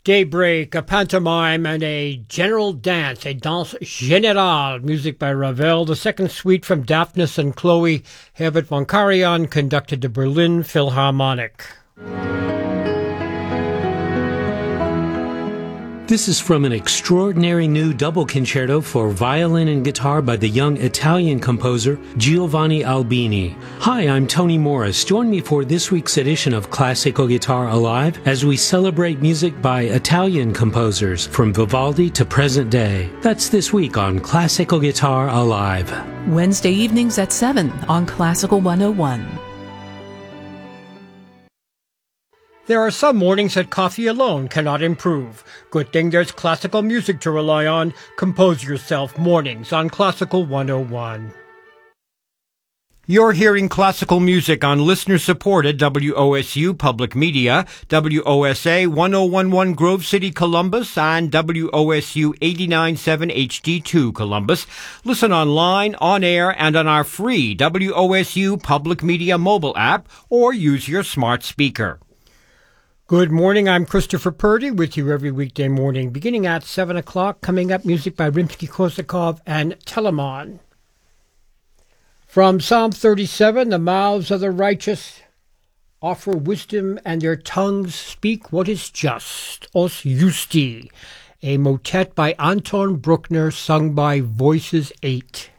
Daybreak, a pantomime, and a general dance, a danse générale, music by Ravel, the second suite from Daphnis and Chloe, Herbert von Karajan, conducted the Berlin Philharmonic. This is from an extraordinary new double concerto for violin and guitar by the young Italian composer Giovanni Albini. Hi, I'm Tony Morris. Join me for this week's edition of Classical Guitar Alive as we celebrate music by Italian composers from Vivaldi to present day. That's this week on Classical Guitar Alive. Wednesday evenings at 7 on Classical 101. There are some mornings that coffee alone cannot improve. Good thing there's classical music to rely on. Compose yourself mornings on Classical 101. You're hearing classical music on listener-supported WOSU Public Media, WOSA 1011 Grove City, Columbus, and WOSU 89.7 HD2 Columbus. Listen online, on air, and on our free WOSU Public Media mobile app, or use your smart speaker. Good morning, I'm Christopher Purdy with you every weekday morning, beginning at 7 o'clock. Coming up, music by Rimsky-Korsakov and Telemann. From Psalm 37, the mouths of the righteous offer wisdom, and their tongues speak what is just. Os Justi, a motet by Anton Bruckner, sung by Voices 8.